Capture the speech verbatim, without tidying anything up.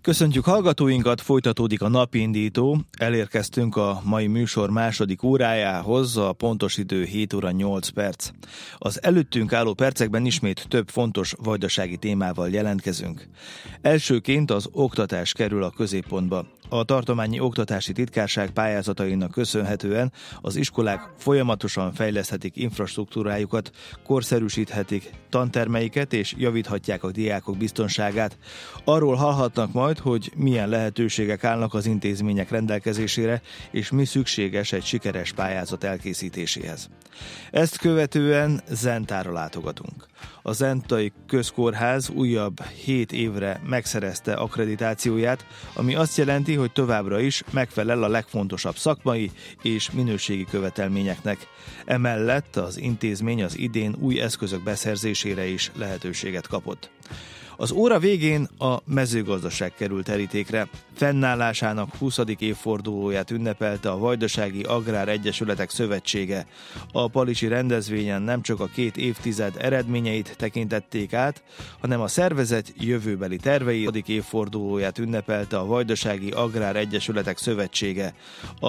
Köszöntjük hallgatóinkat, folytatódik a napindító. Elérkeztünk a mai műsor második órájához, a pontos idő hét óra nyolc perc. Az előttünk álló percekben ismét több fontos vajdasági témával jelentkezünk. Elsőként az oktatás kerül a középpontba. A tartományi oktatási titkárság pályázatainak köszönhetően az iskolák folyamatosan fejleszthetik infrastruktúrájukat, korszerűsíthetik tantermeiket és javíthatják a diákok biztonságát. Arról hallhatnak majd, hogy milyen lehetőségek állnak az intézmények rendelkezésére, és mi szükséges egy sikeres pályázat elkészítéséhez. Ezt követően Zentára látogatunk. A Zentai Közkórház újabb hét évre megszerezte akkreditációját, ami azt jelenti, hogy továbbra is megfelel a legfontosabb szakmai és minőségi követelményeknek. Emellett az intézmény az idén új eszközök beszerzésére is lehetőséget kapott. Az óra végén a mezőgazdaság került terítékre. Fennállásának huszadik évfordulóját ünnepelte a Vajdasági Agrár Egyesületek Szövetsége. A palicsi rendezvényen nem csak a két évtized eredményeit tekintették át, hanem a szervezet jövőbeli tervei huszadik évfordulóját ünnepelte a Vajdasági Agrár Egyesületek Szövetsége.